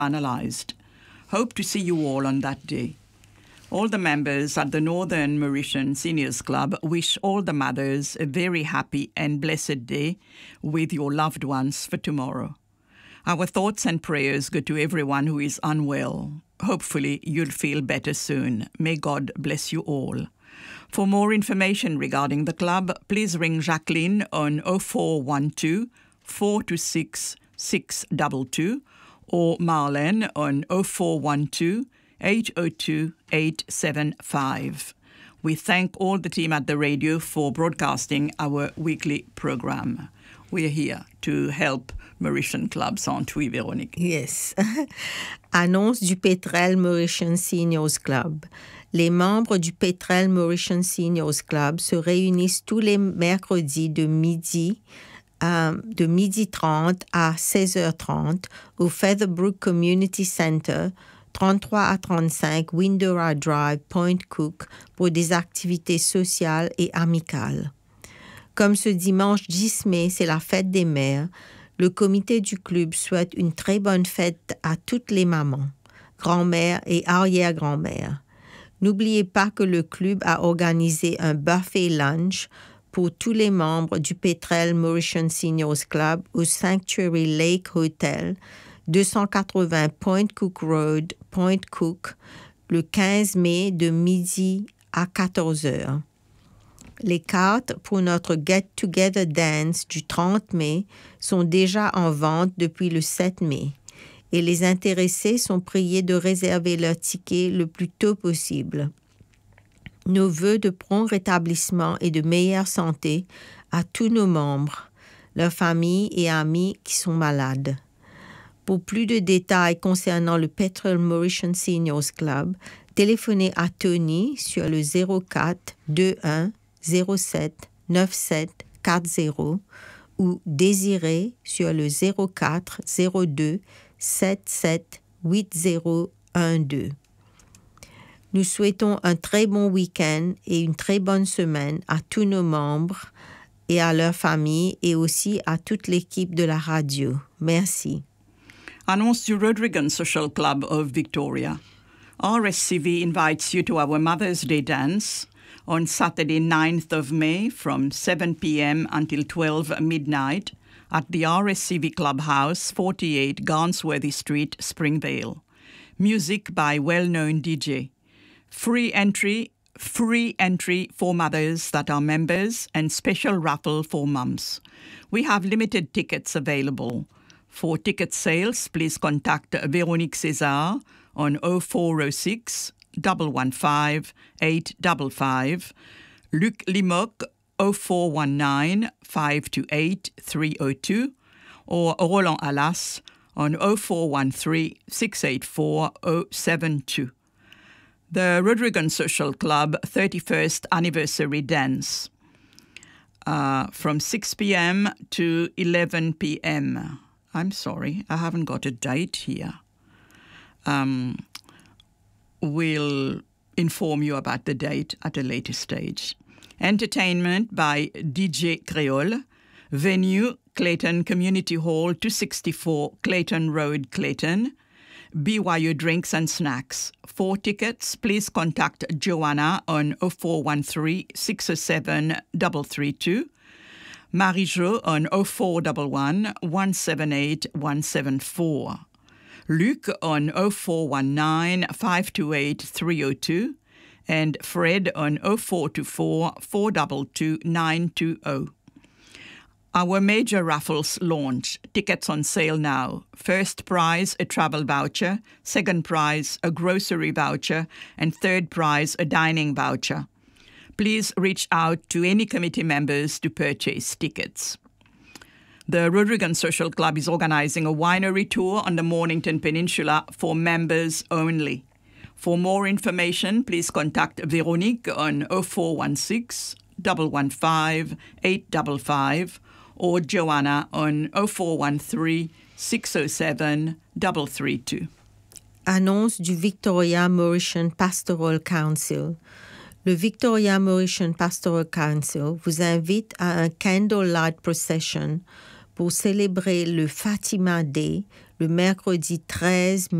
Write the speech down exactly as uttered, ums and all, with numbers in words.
analysed. Hope to see you all on that day. All the members at the Northern Mauritian Seniors Club wish all the mothers a very happy and blessed day with your loved ones for tomorrow. Our thoughts and prayers go to everyone who is unwell. Hopefully you'll feel better soon. May God bless you all. For more information regarding the club, please ring Jacqueline on oh four one two, four two six, six two two or Marlene on oh four one two, eight oh two, eight seven five. We thank all the team at the radio for broadcasting our weekly program. We are here to help Mauritian clubs, aren't we, Véronique? Yes. Annonce du Petrel Mauritian Seniors Club. Les membres du Petrel Mauritian Seniors Club se réunissent tous les mercredis de midi euh, de midi trente à seize heures trente au Featherbrook Community Center, trente-trois à trente-cinq Windora Drive, Point Cook, pour des activités sociales et amicales. Comme ce dimanche dix mai, c'est la fête des mères, le comité du club souhaite une très bonne fête à toutes les mamans, grand-mères et arrière-grand-mères. N'oubliez pas que le club a organisé un buffet lunch pour tous les membres du Petrel Mauritian Seniors Club au Sanctuary Lake Hotel, deux cent quatre-vingts Point Cook Road, Point Cook, le quinze mai de midi à quatorze heures. Les cartes pour notre Get Together Dance du trente mai sont déjà en vente depuis le sept mai et les intéressés sont priés de réserver leur ticket le plus tôt possible. Nos vœux de prompt rétablissement et de meilleure santé à tous nos membres, leurs familles et amis qui sont malades. Pour plus de détails concernant le Petrel Mauritian Seniors Club, téléphonez à Tony sur le zéro quatre deux un zéro sept neuf sept quatre zéro ou Désiré sur le zéro quatre zéro deux sept sept huit zéro un deux. Nous souhaitons un très bon week-end et une très bonne semaine à tous nos membres et à leurs familles et aussi à toute l'équipe de la radio. Merci. Annonce du Rodrigan Social Club of Victoria. R S C V invites you to our Mother's Day dance on Saturday ninth of May from seven p.m. until twelve midnight at the R S C V Clubhouse, forty-eight Garnsworthy Street, Springvale. Music by well-known D J. Free entry, free entry for mothers that are members and special raffle for mums. We have limited tickets available. For ticket sales, please contact Véronique César on oh four oh six, one one five, eight five five, Luc Limoc oh four one nine, five two eight, three oh two, or Roland Alas on oh four one three, six eight four, oh seven two. The Rodrigan Social Club thirty-first Anniversary Dance uh, from six p.m. to eleven p.m. I'm sorry, I haven't got a date here. Um, we'll inform you about the date at a later stage. Entertainment by D J Creole. Venue, Clayton Community Hall, two sixty-four Clayton Road, Clayton. B Y U Drinks and Snacks. For tickets, please contact Joanna on oh four one three, six oh seven, three three two. Marie-Jo on oh four one one, one seven eight, one seven four. Luc on oh four one nine, five two eight, three oh two. And Fred on oh four two four, four two two, nine two oh. Our major raffles launch. Tickets on sale now. First prize, a travel voucher. Second prize, a grocery voucher. And third prize, a dining voucher. Please reach out to any committee members to purchase tickets. The Rodrigan Social Club is organizing a winery tour on the Mornington Peninsula for members only. For more information, please contact Véronique on oh four one six, one one five, eight five five or Joanna on oh four one three, six oh seven, three three two. Annonce du Victoria Mauritian Pastoral Council. Le Victoria Mauritian Pastoral Council vous invite à un candlelight procession pour célébrer le Fatima Day le mercredi treize